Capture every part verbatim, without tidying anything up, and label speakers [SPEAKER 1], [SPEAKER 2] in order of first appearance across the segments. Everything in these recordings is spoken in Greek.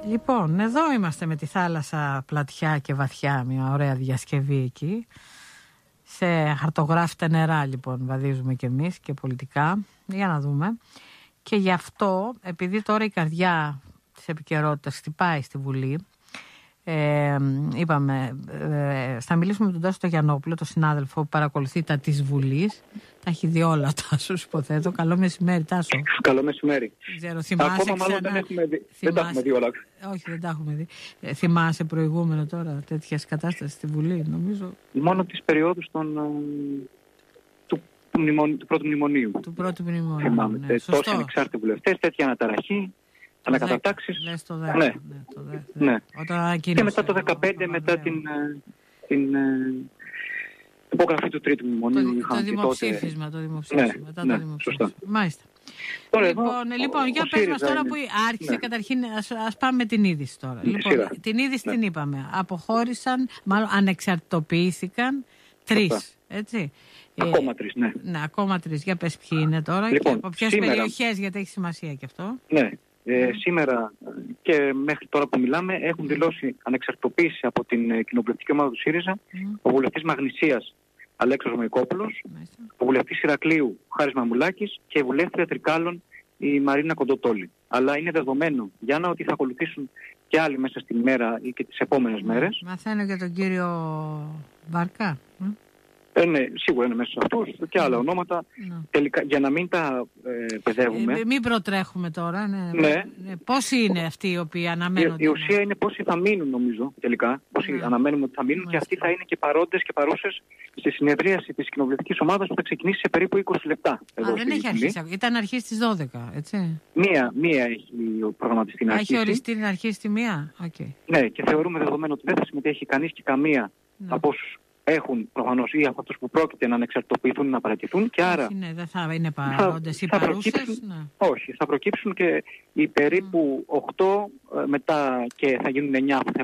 [SPEAKER 1] Λοιπόν, εδώ είμαστε με τη θάλασσα πλατιά και βαθιά, μια ωραία διασκευή εκεί. Σε χαρτογράφητα νερά λοιπόν βαδίζουμε κι εμείς και πολιτικά, για να δούμε. Και γι' αυτό, επειδή τώρα η καρδιά της επικαιρότητας χτυπάει στη Βουλή, ε, είπαμε, ε, θα μιλήσουμε με τον Τάσο Γιαννόπουλο, τον συνάδελφο που παρακολουθεί τα της Βουλής. Τα έχει δει όλα, Τάσος, υποθέτω. Καλό μεσημέρι, Τάσο.
[SPEAKER 2] Καλό μεσημέρι.
[SPEAKER 1] Ξέρω, θυμάσαι
[SPEAKER 2] Ακόμα
[SPEAKER 1] ξανά...
[SPEAKER 2] μάλλον δεν, έχουμε δει.
[SPEAKER 1] Θυμάσαι...
[SPEAKER 2] δεν τα έχουμε δει όλα.
[SPEAKER 1] Όχι, δεν τα έχουμε δει. Ε, θυμάσαι προηγούμενο τώρα τέτοια κατάσταση στη Βουλή, νομίζω.
[SPEAKER 2] Μόνο τις περιόδους των, του, του, μνημον, του πρώτου μνημονίου.
[SPEAKER 1] Του πρώτου μνημονίου.
[SPEAKER 2] Θυμάμαι.
[SPEAKER 1] Ναι,
[SPEAKER 2] τόσοι ανεξάρτητοι βουλευτές, τέτοια αναταραχή, ανακατατάξεις.
[SPEAKER 1] Ναι, στο δέκα.
[SPEAKER 2] Ναι.
[SPEAKER 1] Ναι, το δέκα.
[SPEAKER 2] Ναι.
[SPEAKER 1] Όταν
[SPEAKER 2] και μετά το δεκαπέντε, μετά την, την υπογραφή του τρίτου μνημονίου.
[SPEAKER 1] Το, το δημοψήφισμα.
[SPEAKER 2] Τότε...
[SPEAKER 1] Το δημοψήφισμα,
[SPEAKER 2] ναι,
[SPEAKER 1] μετά
[SPEAKER 2] ναι,
[SPEAKER 1] το δημοψήφισμα.
[SPEAKER 2] Σωστά.
[SPEAKER 1] Μάλιστα.
[SPEAKER 2] Τώρα
[SPEAKER 1] λοιπόν,
[SPEAKER 2] εδώ,
[SPEAKER 1] λοιπόν
[SPEAKER 2] ο,
[SPEAKER 1] για
[SPEAKER 2] ο
[SPEAKER 1] πες μας τώρα
[SPEAKER 2] είναι...
[SPEAKER 1] που άρχισε
[SPEAKER 2] ναι.
[SPEAKER 1] καταρχήν, ας, ας πάμε με την είδηση τώρα. Λοιπόν,
[SPEAKER 2] σειρά.
[SPEAKER 1] την είδηση
[SPEAKER 2] ναι.
[SPEAKER 1] την είπαμε. Αποχώρησαν, μάλλον ανεξαρτητοποιήθηκαν τρεις, έτσι.
[SPEAKER 2] Ακόμα ε, τρεις, ναι.
[SPEAKER 1] Ναι, ακόμα τρεις. Για πες ποιοι είναι τώρα
[SPEAKER 2] λοιπόν,
[SPEAKER 1] και από ποιες σήμερα... περιοχές, γιατί έχει σημασία και αυτό.
[SPEAKER 2] Ναι. Ε, σήμερα και μέχρι τώρα που μιλάμε έχουν δηλώσει ανεξαρτητοποίηση από την κοινοβουλευτική ομάδα του ΣΥΡΙΖΑ mm. ο βουλευτής Μαγνησίας Αλέξος Μοϊκόπουλος, mm. ο βουλευτής Ηρακλείου Χάρης Μαμουλάκης και η βουλεύτρια Τρικάλων η Μαρίνα Κοντοτόλη. Αλλά είναι δεδομένο, Γιάννα, ότι θα ακολουθήσουν και άλλοι μέσα στη μέρα ή και τις επόμενες mm. μέρες.
[SPEAKER 1] Μαθαίνω για τον κύριο Βάρκα. Mm.
[SPEAKER 2] Ε, ναι, σίγουρα είναι μέσα σε αυτούς και άλλα ονόματα. Ναι. Τελικά, για να μην τα ε, παιδεύουμε.
[SPEAKER 1] Ε, μην προτρέχουμε τώρα. Ναι.
[SPEAKER 2] Ναι.
[SPEAKER 1] Ναι. Πόσοι είναι αυτοί οι οποίοι αναμένονται.
[SPEAKER 2] Η, η ουσία ναι. είναι πόσοι θα μείνουν, νομίζω, τελικά. Πόσοι ναι. αναμένουμε ότι θα μείνουν ναι. και αυτοί θα είναι και παρόντες και παρούσες στη συνεδρίαση της κοινοβουλευτικής ομάδας που θα ξεκινήσει σε περίπου είκοσι λεπτά.
[SPEAKER 1] Α, δεν έχει αρχίσει. Ήταν αρχή στις δώδεκα, έτσι.
[SPEAKER 2] Μία, μία έχει προγραμματιστεί να αρχίσει.
[SPEAKER 1] Έχει οριστεί να αρχίσει στη μία. Okay.
[SPEAKER 2] Ναι, και θεωρούμε δεδομένο ότι δεν θα συμμετέχει κανείς και καμία ναι. από όσους έχουν προφανώς ή από αυτούς που πρόκειται να ανεξαρτητοποιηθούν ή να παρατηθούν και άρα.
[SPEAKER 1] Ναι, δεν θα είναι παρόντες ή παρούσες. Ναι.
[SPEAKER 2] Όχι, θα προκύψουν και οι περίπου mm. οκτώ μετά και θα γίνουν εννιά που θα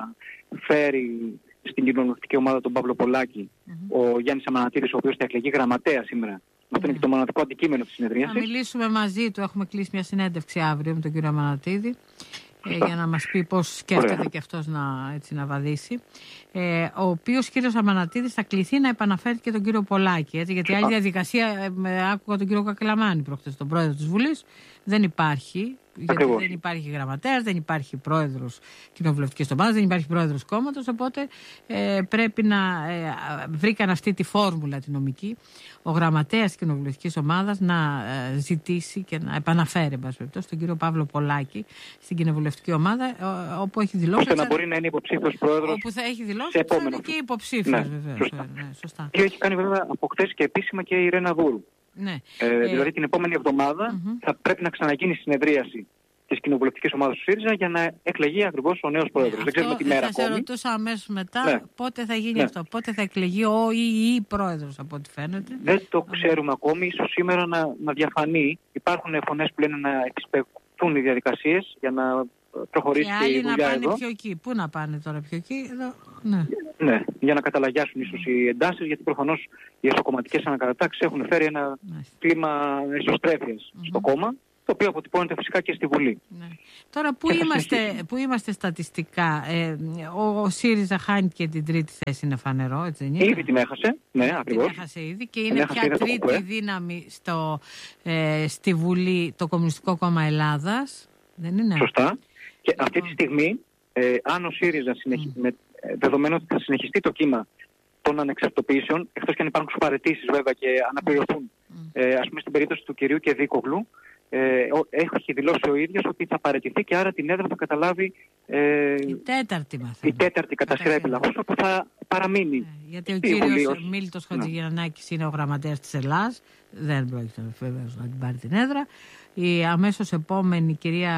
[SPEAKER 2] επαναφέρει στην κοινοβουλευτική ομάδα τον Παύλο Πολάκη mm-hmm. ο Γιάννης Αμανατίδης, ο οποίος θα εκλεγεί γραμματέα σήμερα. Mm-hmm. Αυτό είναι και το μοναδικό αντικείμενο της συνεδρίασης. Θα
[SPEAKER 1] μιλήσουμε μαζί του, έχουμε κλείσει μια συνέντευξη αύριο με τον κύριο Αμανατίδη. Ε, για να μας πει πώς σκέφτεται Ωραία. Και αυτός να, έτσι, να βαδίσει. Ε, ο οποίος κύριος Αμανατίδης θα κληθεί να επαναφέρει και τον κύριο Πολάκη. Έτσι, γιατί άλλη διαδικασία, ε, άκουγα τον κύριο Κακελαμάνη προχτές, τον πρόεδρο της Βουλής, δεν υπάρχει. Γιατί Ακριβώς. δεν υπάρχει γραμματέας, δεν υπάρχει πρόεδρος κοινοβουλευτικής ομάδας, δεν υπάρχει πρόεδρος κόμματος, οπότε ε, πρέπει να ε, βρήκαν αυτή τη φόρμουλα τη νομική ο γραμματέας κοινοβουλευτικής ομάδας να ε, ζητήσει και να επαναφέρει τον κύριο Παύλο Πολάκη στην κοινοβουλευτική ομάδα, ε, όπου έχει δηλώσει.
[SPEAKER 2] Ώστε να μπορεί να είναι υποψήφιος πρόεδρος.
[SPEAKER 1] Όπου θα έχει δηλώσει ότι θα είναι και υποψήφιος, ναι, βεβαίως.
[SPEAKER 2] Σωστά.
[SPEAKER 1] Ε, ναι, σωστά.
[SPEAKER 2] Και έχει κάνει βέβαια από χθες και επίσημα και η Ρένα Βούρου.
[SPEAKER 1] Ναι.
[SPEAKER 2] Ε, ε, δηλαδή την επόμενη εβδομάδα mm-hmm. θα πρέπει να ξαναγίνει συνεδρίαση της κοινοβουλευτικής ομάδας του ΣΥΡΙΖΑ για να εκλεγεί ακριβώς ο νέος πρόεδρος.
[SPEAKER 1] Ναι,
[SPEAKER 2] δεν ξέρουμε τη μέρα
[SPEAKER 1] ακόμη. Θα σε ρωτούσα αμέσως μετά ναι. πότε θα γίνει ναι. αυτό, πότε θα εκλεγεί ο ή η πρόεδρος από ό,τι φαίνεται.
[SPEAKER 2] Δεν το ξέρουμε ακόμη, ίσως σήμερα να, να διαφανεί. Υπάρχουν φωνές που λένε να επισπευτούν οι διαδικασίες για να προχωρήσει
[SPEAKER 1] και
[SPEAKER 2] η δουλειά
[SPEAKER 1] να πάνε
[SPEAKER 2] εδώ.
[SPEAKER 1] Πιο εκεί. Πού να πάνε τώρα πιο εκεί, εδώ. Ναι.
[SPEAKER 2] ναι, για να καταλαγιάσουν ίσως οι εντάσεις, γιατί προφανώς οι εσωκομματικές ανακατατάξεις έχουν φέρει ένα Μάλιστα. κλίμα εσωστρέφειας mm-hmm. στο κόμμα, το οποίο αποτυπώνεται φυσικά και στη Βουλή.
[SPEAKER 1] Ναι. Τώρα, πού είμαστε, πού είμαστε στατιστικά, ε, ο, ο ΣΥΡΙΖΑ χάνει και την τρίτη θέση, είναι φανερό, έτσι δεν είναι?
[SPEAKER 2] Ήδη την έχασε, ναι, ακριβώς.
[SPEAKER 1] Την έχασε ήδη και είναι πια τρίτη δύναμη στο, ε, στη Βουλή το Κομμουνιστικό Κόμμα Ελλάδας, δεν είναι?
[SPEAKER 2] Σωστά. Και λοιπόν. αυτή τη στιγμή, ε, αν ο ΣΥΡΙΖΑ συνεχι... mm. με, ε, δεδομένου ότι θα συνεχιστεί το κύμα των ανεξαρτητοποιήσεων, εκτός και αν υπάρχουν παραιτήσεις βέβαια και αναπληρωθούν, mm. ε, ας πούμε στην περίπτωση του κυρίου Κεδίκογλου, Ε, έχει δηλώσει ο ίδιος ότι θα παραιτηθεί και άρα την έδρα θα καταλάβει ε,
[SPEAKER 1] η τέταρτη μαθαίνω.
[SPEAKER 2] η τέταρτη κατά σειρά επιλαχούσα που θα παραμείνει.
[SPEAKER 1] Ε, γιατί ο κύριος Μίλτος Χατζηγερανάκης είναι ο γραμματέας της Ελλάς, δεν πρόκειται βεβαίως να την πάρει την έδρα. Η αμέσως επόμενη κυρία,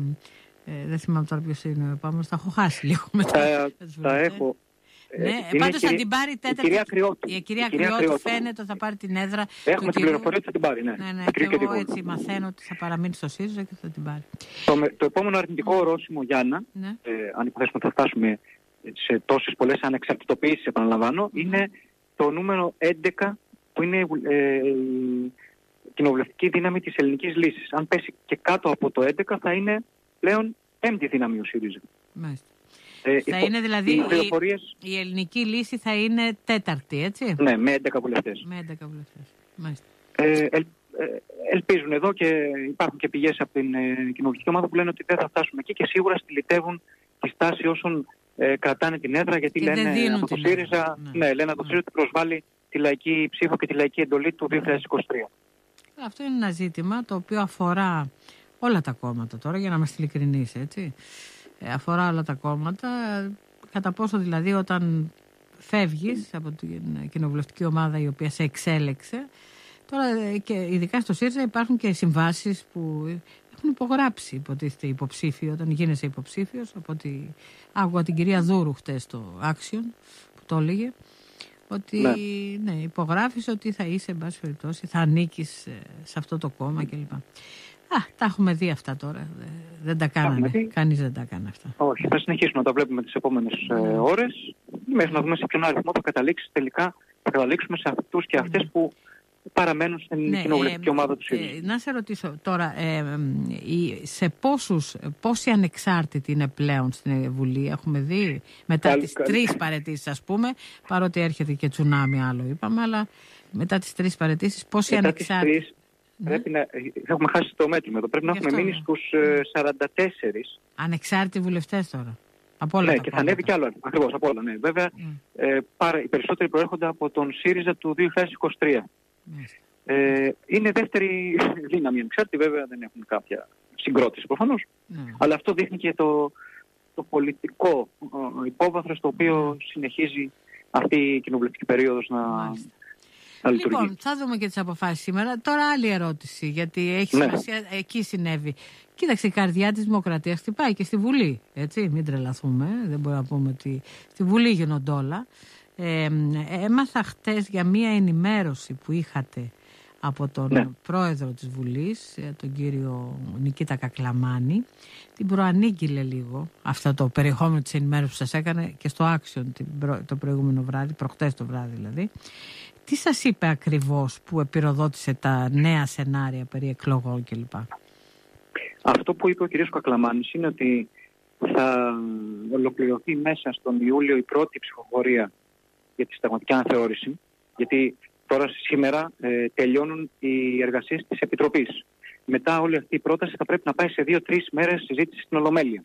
[SPEAKER 1] ε, δεν θυμάμαι τώρα ποιος είναι ο επόμενος, τα έχω χάσει λίγο μετά.
[SPEAKER 2] Θα, θα έχω.
[SPEAKER 1] Ναι, πάντως θα την πάρει η τέταρτη.
[SPEAKER 2] Η κυρία Κρυότου.
[SPEAKER 1] Η κυρία Κρυότου φαίνεται ότι θα πάρει την έδρα.
[SPEAKER 2] Έχουμε την πληροφορία ότι θα την πάρει, ναι.
[SPEAKER 1] Ναι, ναι, και εγώ έτσι μαθαίνω ότι θα παραμείνει στο ΣΥΡΙΖΑ και θα την πάρει.
[SPEAKER 2] Το, το επόμενο αρνητικό ορόσημο, Γιάννα, ναι. ε, αν υποθέσουμε ότι θα φτάσουμε σε τόσες πολλές ανεξαρτητοποιήσεις, επαναλαμβάνω, mm. είναι το νούμερο έντεκα που είναι ε, η κοινοβουλευτική δύναμη της ελληνικής λύσης. Αν πέσει και κάτω από το έντεκα θα είναι πλέον πέμπτη δύναμη ο ΣΥΡΙΖΑ.
[SPEAKER 1] Μάλιστα. Ε, θα υπο... είναι δηλαδή η, πληροφορίες... η ελληνική λύση θα είναι τέταρτη, έτσι.
[SPEAKER 2] Ναι, με έντεκα βουλευτές.
[SPEAKER 1] Με έντεκα βουλευτές. Μάλιστα.
[SPEAKER 2] Ε, ελ, ε, ελπίζουν εδώ και υπάρχουν και πηγές από την ε, κοινοβουλευτική ομάδα που λένε ότι δεν θα φτάσουμε εκεί και σίγουρα στυλιτεύουν τη στάση όσων ε, κρατάνε την έδρα, γιατί και λένε από το ΣΥΡΙΖΑ, ναι. Ναι, λένε από το ΣΥΡΙΖΑ ότι προσβάλλει τη λαϊκή ψήφο και τη λαϊκή εντολή του δύο χιλιάδες είκοσι τρία.
[SPEAKER 1] Αυτό είναι ένα ζήτημα το οποίο αφορά όλα τα κόμματα τώρα, για να είμαστε ειλικρινείς, έτσι. Ε, αφορά όλα τα κόμματα, κατά πόσο δηλαδή όταν φεύγεις από την κοινοβουλευτική ομάδα η οποία σε εξέλεξε, τώρα και ειδικά στο ΣΥΡΙΖΑ υπάρχουν και συμβάσεις που έχουν υπογράψει, υποτίθεται, υποψήφιο, όταν γίνεσαι υποψήφιος, από ότι άκουγα την κυρία Δούρου χτες στο Action που το έλεγε, ότι ναι. Ναι, υπογράφεις ότι θα είσαι, εν πάση περιπτώσει, θα ανήκεις σε αυτό το κόμμα κλπ. Α, τα έχουμε δει αυτά τώρα. Δεν τα κάνανε. Κανείς δεν τα κάνει αυτά.
[SPEAKER 2] Όχι, θα συνεχίσουμε να τα βλέπουμε τις επόμενες mm. ε, ώρες, μέχρι να δούμε σε ποιον αριθμό θα καταλήξει τελικά, θα καταλήξουμε σε αυτούς και αυτές mm. που παραμένουν στην ναι, κοινοβουλευτική ε, ομάδα του ΣΥΡΙΖΑ. Ε,
[SPEAKER 1] να σε ρωτήσω τώρα, ε, σε πόσους, πόσοι ανεξάρτητοι είναι πλέον στην Βουλή, έχουμε δει μετά καλή, τις καλή. τρεις παραιτήσεις, ας πούμε, παρότι έρχεται και τσουνάμι άλλο είπαμε, αλλά μετά τις τρεις παραιτήσεις πόσοι μετά ανεξάρτητοι. Ναι.
[SPEAKER 2] Πρέπει να, έχουμε χάσει το μέτρημα εδώ. Πρέπει να έχουμε μείνει στους ε, σαράντα τέσσερις.
[SPEAKER 1] Ανεξάρτητοι βουλευτές τώρα. Από όλα
[SPEAKER 2] ναι,
[SPEAKER 1] τα
[SPEAKER 2] και θα ανέβει κι άλλο. Ακριβώς, από όλα. Ναι. Βέβαια, mm. ε, πάρα, οι περισσότεροι προέρχονται από τον ΣΥΡΙΖΑ του δύο χιλιάδες είκοσι τρία. Mm. Ε, είναι δεύτερη δύναμη. Ανεξάρτητοι βέβαια δεν έχουν κάποια συγκρότηση προφανώς. Mm. Αλλά αυτό δείχνει και το, το πολιτικό ε, υπόβαθρο στο οποίο mm. συνεχίζει αυτή η κοινοβουλευτική περίοδος να... Mm.
[SPEAKER 1] Λοιπόν, θα δούμε και τις αποφάσεις σήμερα. Τώρα άλλη ερώτηση, γιατί έχει ναι. σημασία, εκεί συνέβη. Κοίταξε, η καρδιά της δημοκρατίας χτυπάει και στη Βουλή, έτσι, μην τρελαθούμε, δεν μπορούμε να πούμε ότι στη Βουλή γίνονται όλα. Ε, έμαθα χτες για μία ενημέρωση που είχατε από τον ναι. πρόεδρο της Βουλής, τον κύριο Νικήτα Κακλαμάνη. Την προανήγγειλε λίγο αυτό το περιεχόμενο της ενημέρωσης που σας έκανε και στο Action το προηγούμενο βράδυ, προχτές το βράδυ δηλαδή. Τι σας είπε ακριβώς που επιρροδότησε τα νέα σενάρια περί εκλογών κλπ?
[SPEAKER 2] Αυτό που είπε ο κ. Κακλαμάνης είναι ότι θα ολοκληρωθεί μέσα στον Ιούλιο η πρώτη ψηφοφορία για τη συνταγματική αναθεώρηση, γιατί τώρα σήμερα ε, τελειώνουν οι εργασίες της Επιτροπής. Μετά όλη αυτή η πρόταση θα πρέπει να πάει σε δύο-τρεις μέρες συζήτηση στην Ολομέλεια.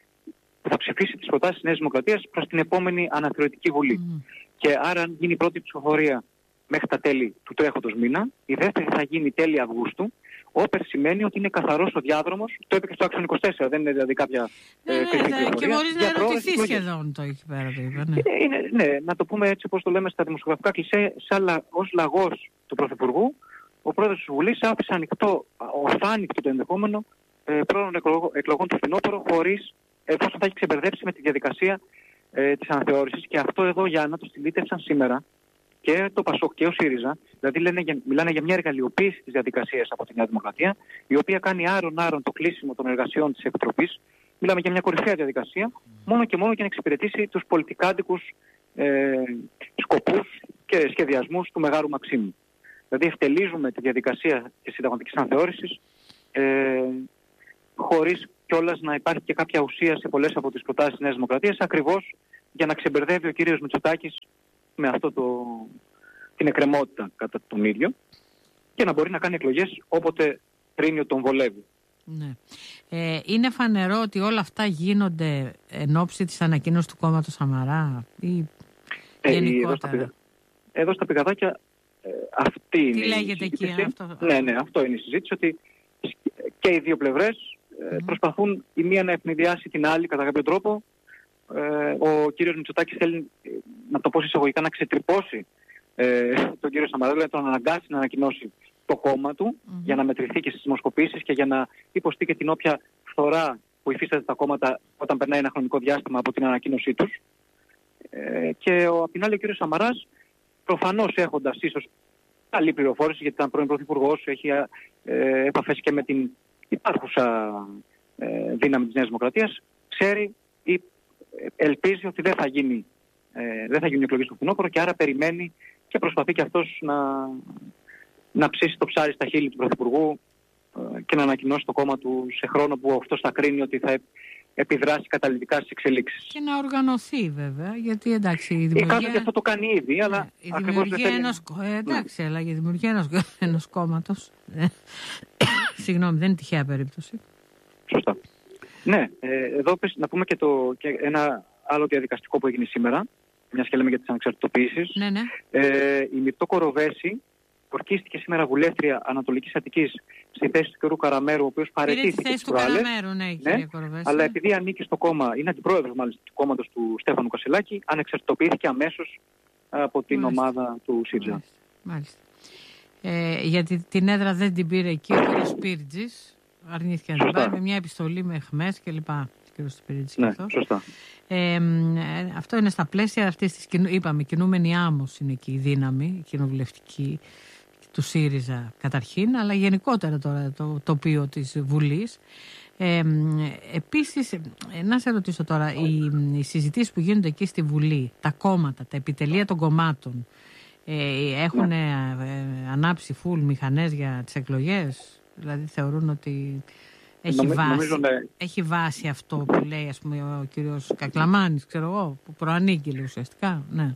[SPEAKER 2] Θα ψηφίσει τις προτάσεις της Νέας Δημοκρατίας προς την επόμενη αναθεωρητική Βουλή. Mm. Και άρα αν γίνει η πρώτη ψηφοφορία μέχρι τα τέλη του τρέχοντος μήνα, η δεύτερη θα γίνει τέλη Αυγούστου, όπερ σημαίνει ότι είναι καθαρός ο διάδρομος, το είπε και στο Action είκοσι τέσσερα, δεν είναι δηλαδή κάποια
[SPEAKER 1] ναι, ε, κρυφή πληροφορία. Και μπορείς να ερωτηθεί σχεδόν το εκεί πέρα, το είπε, ναι.
[SPEAKER 2] Είναι, ναι, να το πούμε έτσι όπως το λέμε στα δημοσιογραφικά κλισέ, ως λαγός του Πρωθυπουργού, ο πρόεδρος της Βουλής άφησε ανοιχτό, ορθάνοιχτο το ενδεχόμενο ε, πρώην εκλογών του φθινόπωρο, χωρίς, εφόσον θα έχει ξεμπερδέψει με τη διαδικασία ε, της αναθεώρησης. Και αυτό εδώ για να το στυλίτευσαν σήμερα και το ΠΑΣΟΚ και ο ΣΥΡΙΖΑ, δηλαδή λένε, μιλάνε για μια εργαλειοποίηση της διαδικασίας από τη Νέα Δημοκρατία, η οποία κάνει άρον-άρον το κλείσιμο των εργασιών της Επιτροπής. Μιλάμε για μια κορυφαία διαδικασία, μόνο και μόνο για να εξυπηρετήσει τους πολιτικάντικους ε, σκοπούς και σχεδιασμούς του Μεγάλου Μαξίμου. Δηλαδή ευτελίζουμε τη διαδικασία της συνταγματικής αναθεώρησης, ε, χωρίς κιόλας να υπάρχει και κάποια ουσία σε πολλές από τις προτάσεις της Νέας Δημοκρατίας, ακριβώς για να ξεμπερδεύει ο κύριος Μητσοτάκης με αυτό το, την εκκρεμότητα κατά τον ίδιο και να μπορεί να κάνει εκλογές όποτε κρίνει τον βολεύει.
[SPEAKER 1] Ναι. Ε, είναι φανερό ότι όλα αυτά γίνονται εν ώψη της ανακοίνωσης του κόμματος Σαμαρά ή ε, γενικότερα?
[SPEAKER 2] Εδώ στα, εδώ στα πηγαδάκια ε, αυτή
[SPEAKER 1] Τι
[SPEAKER 2] είναι
[SPEAKER 1] λέγεται
[SPEAKER 2] η συζήτηση.
[SPEAKER 1] Εκεί, αυτό...
[SPEAKER 2] Ναι, ναι, αυτό είναι η συζήτηση, ότι και οι δύο πλευρές ε, mm. προσπαθούν η μία να ευνηδιάσει την άλλη κατά κάποιο τρόπο. Ε, ο κύριος Μητσοτάκης θέλει, να το πω εισαγωγικά, να ξετρυπώσει ε, τον κύριο Σαμαρά, δηλαδή να τον αναγκάσει να ανακοινώσει το κόμμα του mm-hmm. για να μετρηθεί και στις δημοσκοπήσεις και για να υποστεί και την όποια φθορά που υφίσταται τα κόμματα όταν περνάει ένα χρονικό διάστημα από την ανακοίνωσή τους. Ε, και ο, απ' την άλλη ο κύριος Σαμαράς, προφανώς έχοντας ίσως καλή πληροφόρηση, γιατί ήταν πρώην πρωθυπουργός, έχει ε, επαφές και με την υπάρχουσα ε, δύναμη της Νέας Δημοκρατίας, ξέρει ή ελπίζει ότι δεν θα γίνει, ε, δεν θα γίνουν εκλογές του φθινόπωρο και άρα περιμένει και προσπαθεί και αυτός να, να ψήσει το ψάρι στα χείλη του Πρωθυπουργού ε, και να ανακοινώσει το κόμμα του σε χρόνο που αυτός θα κρίνει ότι θα, επιδράσει καταλυτικά στις εξελίξεις.
[SPEAKER 1] Και να οργανωθεί βέβαια, γιατί εντάξει η δημιουργία...
[SPEAKER 2] Κάποιος και αυτό το κάνει ήδη, αλλά
[SPEAKER 1] ναι, η δημιουργία ενός... Θέλει... Ε, εντάξει, ναι. αλλά η δημιουργία ενός, ενός κόμματος, ε, συγγνώμη, δεν είναι τυχαία περίπτωση.
[SPEAKER 2] Σωστά. Ναι, ε, εδώ πες, να πούμε και, το, και ένα άλλο διαδικαστικό που έγινε σήμερα, μιας και λέμε για τις ανεξαρτητοποιήσεις.
[SPEAKER 1] Ναι, ναι.
[SPEAKER 2] Ε, η Μυρτώ Κοροβέση ορκίστηκε σήμερα βουλεύτρια Ανατολικής Αττικής στη θέση του κ. Καραμέρου, ο οποίος παραιτήθηκε
[SPEAKER 1] τη θέση του Καραμέρου, ναι, κύριε ναι, Κοροβέση.
[SPEAKER 2] Αλλά επειδή ανήκει στο κόμμα, είναι αντιπρόεδρος μάλιστα του κόμματος του Στέφανου Κασελάκη, ανεξαρτητοποιήθηκε αμέσως από την μάλιστα. ομάδα του ΣΥΡΙΖΑ.
[SPEAKER 1] Μάλιστα. μάλιστα. Ε, γιατί την έδρα δεν την πήρε εκεί ο κ. Σπίρτζης, αρνήθηκε να την πάρει με μια επιστολή με αιχμές κλπ.
[SPEAKER 2] Ναι, σωστά.
[SPEAKER 1] Ε, αυτό είναι στα πλαίσια αυτής της, είπαμε, κινούμενη άμμος είναι εκεί η δύναμη, η κοινοβουλευτική του ΣΥΡΙΖΑ καταρχήν, αλλά γενικότερα τώρα το τοπίο της Βουλής. Ε, επίσης, να σε ρωτήσω τώρα, οι, οι συζητήσεις που γίνονται εκεί στη Βουλή, τα κόμματα, τα επιτελεία των κομμάτων, ε, έχουν ναι. ε, ανάψει φουλ μηχανές για τις εκλογές, δηλαδή θεωρούν ότι... Έχει, Νομι, βάση, νομίζω, ναι. έχει βάση αυτό που λέει ας πούμε, ο κύριος Κακλαμάνης, ξέρω εγώ, που προανήγγειλε ουσιαστικά. Ναι.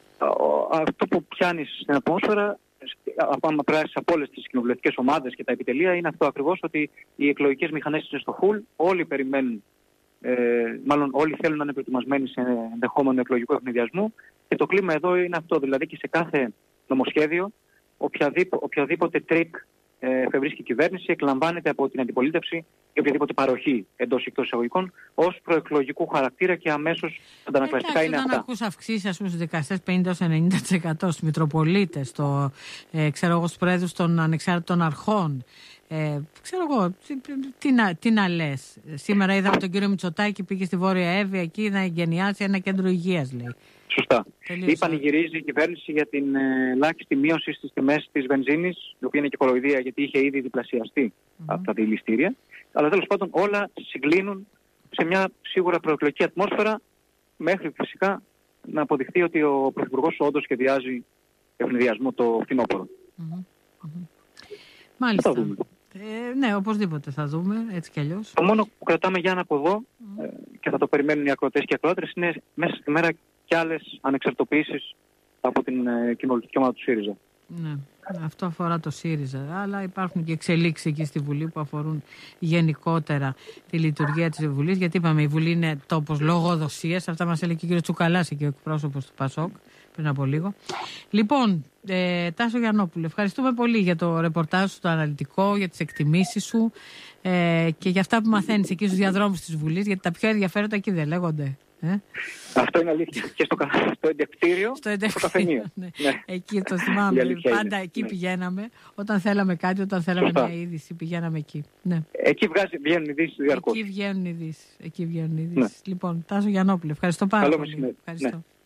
[SPEAKER 2] Αυτό που πιάνει στην ατμόσφαιρα, άμα πράξει από όλες τις κοινοβουλευτικές ομάδες και τα επιτελεία, είναι αυτό ακριβώς, ότι οι εκλογικές μηχανές είναι στο φουλ, όλοι περιμένουν, ε, μάλλον όλοι θέλουν να είναι προετοιμασμένοι σε ενδεχόμενο εκλογικό ευνηδιασμό και το κλίμα εδώ είναι αυτό, δηλαδή και σε κάθε νομοσχέδιο, οποιαδήποτε, οποιαδήποτε τρίκ εφευρίσκει η κυβέρνηση, εκλαμβάνεται από την αντιπολίτευση ή οποιαδήποτε παροχή εντός ή εκτός εισαγωγικών ως προεκλογικού χαρακτήρα και αμέσως αντανακλαστικά είναι αυτά.
[SPEAKER 1] Όταν ακούς αυξήσεις, ας πούμε, στους δικαστές πενήντα έως ενενήντα τοις εκατό, στους μητροπολίτες, στο, ε, ξέρω εγώ, στους πρόεδρους των ανεξάρτητων αρχών, ε, ξέρω εγώ, τι, τι, να, τι να λες. Σήμερα είδαμε τον κύριο Μητσοτάκη, πήγε στη Βόρεια Εύβοια εκεί να εγκαινιάσει ένα κέντρο υγείας, λέει.
[SPEAKER 2] Σωστά. Ή πανηγυρίζει η κυβέρνηση για την ε, ελάχιστη μείωση στις τιμές της βενζίνης, η οποία είναι και κοροϊδία γιατί είχε ήδη διπλασιαστεί mm-hmm. από τα διελιστήρια. Αλλά τέλος πάντων όλα συγκλίνουν σε μια σίγουρα προεκλογική ατμόσφαιρα, μέχρι φυσικά να αποδειχθεί ότι ο Πρωθυπουργός όντως σχεδιάζει ευνηδιασμό το φθινόπωρο.
[SPEAKER 1] Mm-hmm. Mm-hmm. Μάλιστα. Ε, ναι, οπωσδήποτε θα δούμε, έτσι κι αλλιώς.
[SPEAKER 2] Το μόνο που κρατάμε για να από εδώ mm-hmm. ε, και θα το περιμένουν οι ακροατές και οι ακροάτρες είναι μέσα στη μέρα και άλλες ανεξαρτητοποιήσεις από την ε, κοινοβουλευτική ομάδα του ΣΥΡΙΖΑ.
[SPEAKER 1] Ναι, αυτό αφορά το ΣΥΡΙΖΑ, αλλά υπάρχουν και εξελίξεις εκεί στη Βουλή που αφορούν γενικότερα τη λειτουργία της Βουλής, γιατί είπαμε η Βουλή είναι τόπος λογοδοσίας, αυτά μας έλεγε και ο κ. Τσουκαλάς και ο εκπρόσωπος του ΠΑΣΟΚ πριν από λίγο. Λοιπόν, ε, Τάσο Γιαννόπουλε, ευχαριστούμε πολύ για το ρεπορτάζ σου, το αναλυτικό, για τις εκτιμήσεις σου ε, και για αυτά που μαθαίνεις εκεί στους διαδρόμους της Βουλής, γιατί τα πιο ενδιαφέροντα εκεί δεν λέγονται. Ε?
[SPEAKER 2] Αυτό είναι αλήθεια. Και στο, στο εντευτήριο, στο, στο καφενείο.
[SPEAKER 1] Ναι. Ναι. Εκεί το θυμάμαι. Πάντα είναι. Εκεί ναι. πηγαίναμε. Όταν θέλαμε κάτι, όταν θέλαμε Σωστά. μια είδηση, πηγαίναμε εκεί. Ναι.
[SPEAKER 2] Εκεί βγάζει, βγαίνουν ειδήσεις διαρκώς.
[SPEAKER 1] Εκεί βγαίνουν ειδήσεις. Εκεί βγαίνουν ειδήσεις. Ναι. Λοιπόν, Τάσο Γιαννόπουλε, ευχαριστώ πάρα
[SPEAKER 2] Καλό
[SPEAKER 1] πολύ.
[SPEAKER 2] Ευχαριστώ. Ναι.